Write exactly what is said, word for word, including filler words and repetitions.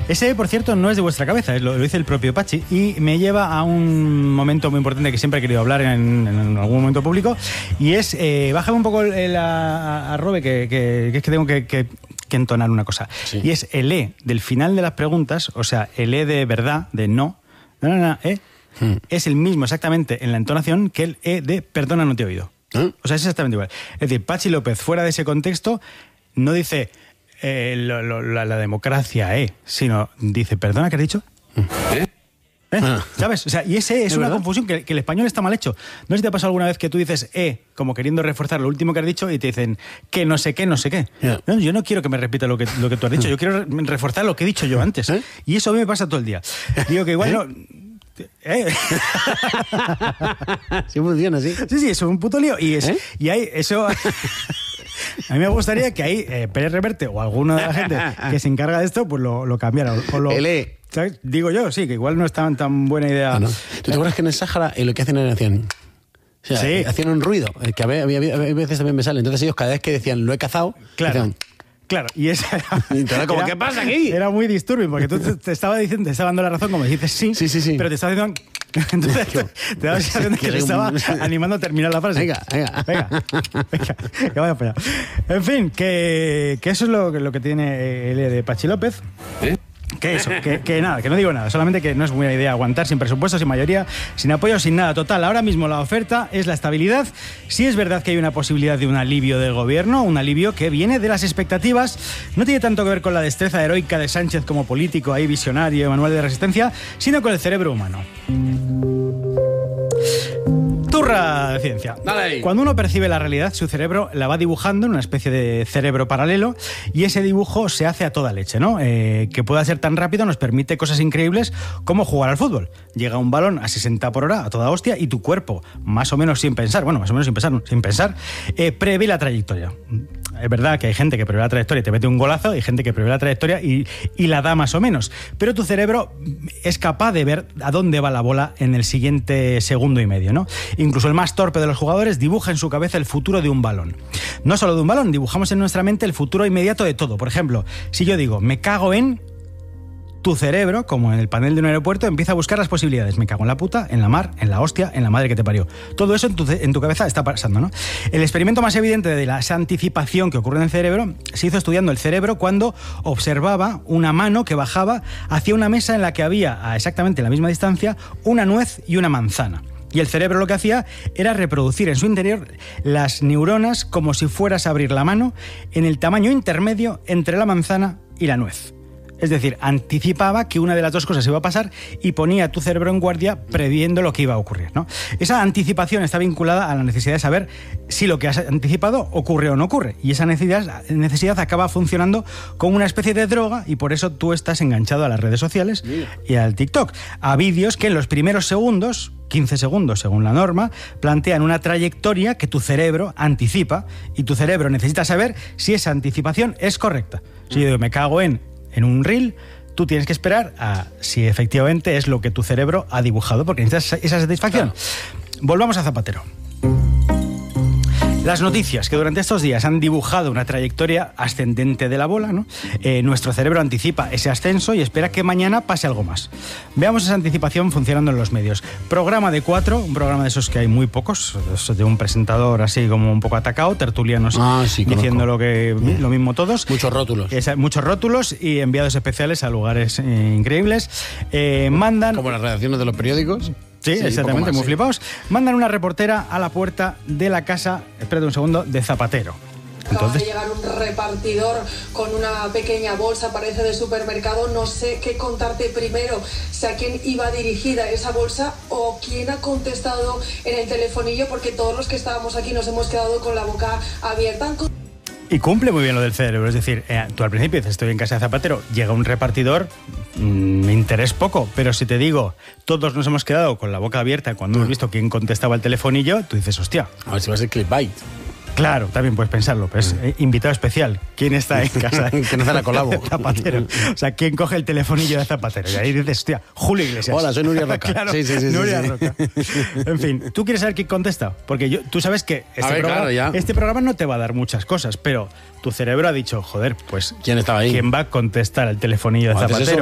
Ese, por cierto, no es de vuestra cabeza, lo, lo dice el propio Pachi, y me lleva a un momento muy importante que siempre he querido hablar en, en algún momento público, y es, eh, bájame un poco el, el, a, a Robe, que, que, que es que tengo que, que, que entonar una cosa. Sí. Y es el E del final de las preguntas, o sea, el E de verdad, de no, no, no, no, eh, hmm. es el mismo exactamente en la entonación que el E de perdona, no te he oído. ¿Eh? O sea, es exactamente igual. Es decir, Pachi López, fuera de ese contexto, no dice... Eh, lo, lo, la, la democracia, eh, sino dice, perdona, ¿qué has dicho? ¿Eh? ¿Eh? Ah. ¿Sabes? O sea, y ese es, ¿Es una verdad? confusión que, que el español está mal hecho. No sé si te ha pasado alguna vez que tú dices eh, como queriendo reforzar lo último que has dicho y te dicen que no sé qué, no sé qué. Yeah. No, yo no quiero que me repita lo que, lo que tú has dicho, yo quiero reforzar lo que he dicho yo antes. ¿Eh? Y eso a mí me pasa todo el día. Digo que igual ¿Eh? no... ¿Eh? Sí funciona, sí. Sí, sí, eso es un puto lío. Y, es, ¿Eh? y hay eso... A mí me gustaría que ahí eh, Pérez Reverte o alguna de la gente que se encarga de esto, pues lo, lo cambiara. O lo, el E. ¿Sabes? Digo yo, sí, que igual no es tan, tan buena idea. Ah, ¿no? ¿Tú te acuerdas que en el Sáhara eh, lo que hacen era hacían... O sea, sí. hacían un ruido, eh, que a veces también me sale. Entonces ellos cada vez que decían, lo he cazado, claro. decían... Claro, y esa era, y era como, era, ¿qué pasa aquí? Era muy disturbing, porque tú te, te estaba diciendo, te estaba dando la razón, como dices sí, sí, sí, sí. pero te estaba diciendo... Entonces te, te daba la sensación de que te estaba animando a terminar la frase. Venga, venga. Venga, venga, que vaya para allá. En fin, que, que eso es lo, lo que tiene el E de Pachi López. ¿Eh? Que eso, que, que nada, que no digo nada, solamente que no es buena idea aguantar sin presupuesto, sin mayoría, sin apoyo, sin nada. Total, ahora mismo la oferta es la estabilidad. Sí es verdad que hay una posibilidad de un alivio del gobierno, un alivio que viene de las expectativas. No tiene tanto que ver con la destreza heroica de Sánchez como político, ahí visionario, manual de resistencia, sino con el cerebro humano. Turra de ciencia. Dale. Cuando uno percibe la realidad, su cerebro la va dibujando en una especie de cerebro paralelo y ese dibujo se hace a toda leche, ¿no? Eh, que pueda ser tan rápido nos permite cosas increíbles como jugar al fútbol. Llega un balón a sesenta por hora, a toda hostia, y tu cuerpo, más o menos sin pensar, bueno, más o menos sin pensar, sin pensar, eh, prevé la trayectoria. Es verdad que hay gente que prevé la trayectoria y te mete un golazo, hay gente que prevé la trayectoria y, y la da más o menos. Pero tu cerebro es capaz de ver a dónde va la bola en el siguiente segundo y medio, ¿no? Incluso el más torpe de los jugadores dibuja en su cabeza el futuro de un balón. No solo de un balón, dibujamos en nuestra mente el futuro inmediato de todo. Por ejemplo, si yo digo, me cago en... Tu cerebro, como en el panel de un aeropuerto, empieza a buscar las posibilidades. Me cago en la puta, en la mar, en la hostia, en la madre que te parió. Todo eso en tu, en tu cabeza está pasando, ¿no? El experimento más evidente de la anticipación que ocurre en el cerebro se hizo estudiando el cerebro cuando observaba una mano que bajaba hacia una mesa en la que había, a exactamente la misma distancia, una nuez y una manzana. Y el cerebro lo que hacía era reproducir en su interior las neuronas como si fueras a abrir la mano en el tamaño intermedio entre la manzana y la nuez. Es decir, anticipaba que una de las dos cosas iba a pasar y ponía tu cerebro en guardia previendo lo que iba a ocurrir, ¿no? Esa anticipación está vinculada a la necesidad de saber si lo que has anticipado ocurre o no ocurre. Y esa necesidad, necesidad acaba funcionando como una especie de droga y por eso tú estás enganchado a las redes sociales y al TikTok. A vídeos que en los primeros segundos, quince segundos según la norma, plantean una trayectoria que tu cerebro anticipa y tu cerebro necesita saber si esa anticipación es correcta. Si yo digo, me cago en... en un reel, tú tienes que esperar a si efectivamente es lo que tu cerebro ha dibujado, porque necesitas esa satisfacción. Claro. Volvamos a Zapatero. Las noticias que durante estos días han dibujado una trayectoria ascendente de la bola, ¿no? Eh, nuestro cerebro anticipa ese ascenso y espera que mañana pase algo más. Veamos esa anticipación funcionando en los medios. Programa de cuatro, un programa de esos que hay muy pocos, de un presentador así como un poco atacado, tertulianos ah, sí, diciendo lo, que, lo mismo todos. Muchos rótulos. Es, muchos rótulos y enviados especiales a lugares eh, increíbles. Eh, mandan... Como las redacciones de los periódicos. Sí, sí, exactamente, más, muy sí. flipados. Mandan una reportera a la puerta de la casa, espérate un segundo, de Zapatero. Entonces... Acaba de llegar un repartidor con una pequeña bolsa, parece de supermercado. No sé qué contarte primero, si a quién iba dirigida esa bolsa o quién ha contestado en el telefonillo, porque todos los que estábamos aquí nos hemos quedado con la boca abierta. Y cumple muy bien lo del cerebro, es decir, eh, tú al principio dices, estoy en casa de Zapatero, llega un repartidor, mmm, me interesa poco, pero si te digo, todos nos hemos quedado con la boca abierta cuando hemos visto quién contestaba el telefonillo, tú dices, hostia. A ver si va a ser clickbait. Claro, también puedes pensarlo, pero es eh, invitado especial. ¿Quién está en casa? ¿Quién hace la colabo? Zapatero. O sea, ¿quién coge el telefonillo de Zapatero? Y ahí dices, hostia, Julio Iglesias. Hola, soy Nuria Roca. Claro, sí, sí, sí, Nuria sí, Roca. En fin, ¿tú quieres saber quién contesta? Porque yo, tú sabes que este, ver, programa, claro, ya. este programa no te va a dar muchas cosas, pero tu cerebro ha dicho, joder, pues... ¿Quién estaba ahí? ¿Quién va a contestar el telefonillo de Antes Zapatero? eso